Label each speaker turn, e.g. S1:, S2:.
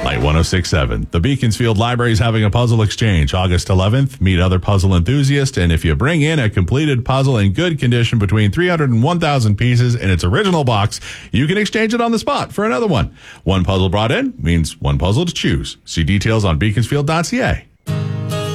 S1: Light 106.7. The Beaconsfield Library is having a puzzle exchange August 11th. Meet other puzzle enthusiasts, and if you bring in a completed puzzle in good condition between 300 and 1,000 pieces in its original box, you can exchange it on the spot for another one. One puzzle brought in means one puzzle to choose. See details on beaconsfield.ca.